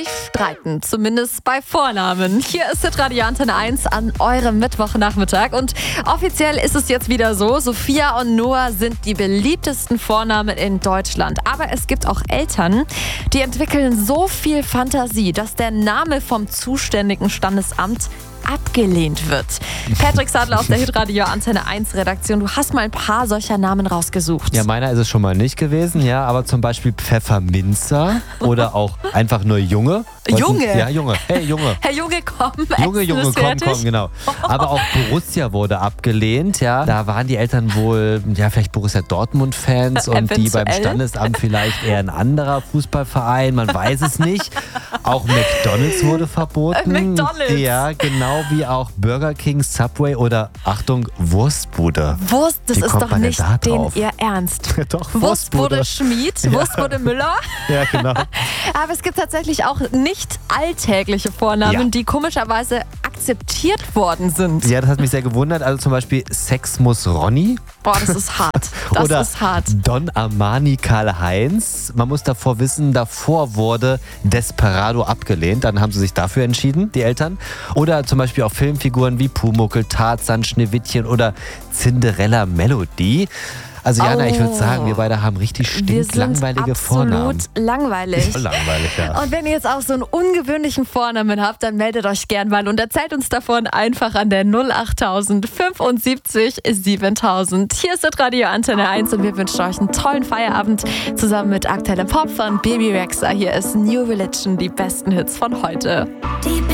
streiten, zumindest bei Vornamen. Hier ist Hitradio Antenne 1 an eurem Mittwochnachmittag und offiziell ist es jetzt wieder so, Sophia und Noah sind die beliebtesten Vornamen in Deutschland. Aber es gibt auch Eltern, die entwickeln so viel Fantasie, dass der Name vom zuständigen Standesamt abgelehnt wird. Patrick Sadler aus der Hitradio Antenne 1 Redaktion, du hast mal ein paar solcher Namen rausgesucht. Ja, meiner ist es schon mal nicht gewesen, ja, aber zum Beispiel Pfefferminzer oder auch einfach nur Junge. Junge? Ja, Junge. Hey, Junge. Herr Junge, komm. Junge, komm, genau. Aber auch Borussia wurde abgelehnt, ja. Da waren die Eltern wohl, ja, vielleicht Borussia Dortmund-Fans und die beim Standesamt vielleicht eher ein anderer Fußballverein, man weiß es nicht. Auch McDonald's wurde verboten. McDonald's? Ja, genau wie auch Burger King, Subway oder, Achtung, Wurstbude. Wurst, das Wie ist kommt doch man denn nicht da den drauf? ihr Ernst. Doch, Wurstbude Schmied, Wurstbude Müller. Ja, genau. Aber es gibt tatsächlich auch nicht alltägliche Vornamen, die komischerweise akzeptiert worden sind. Ja, das hat mich sehr gewundert. Also zum Beispiel Sexmus Ronny. Boah, das ist hart. Das Oder ist hart. Don Armani Karl-Heinz. Man muss davor wissen, davor wurde Desperado abgelehnt. Dann haben sie sich dafür entschieden, die Eltern. Oder zum Beispiel auch Filmfiguren wie Pumuckl, Tarzan, Schneewittchen oder Cinderella Melody. Also Jana, ich würde sagen, wir beide haben richtig stinklangweilige Vornamen. Absolut langweilig. Langweilig, ja. Und wenn ihr jetzt auch so einen ungewöhnlichen Vornamen habt, dann meldet euch gern mal und erzählt uns davon einfach an der 08000 75 7000. Hier ist das Radio Antenne 1 und wir wünschen euch einen tollen Feierabend zusammen mit aktuellem Pop von Baby Rexha. Hier ist New Religion, die besten Hits von heute.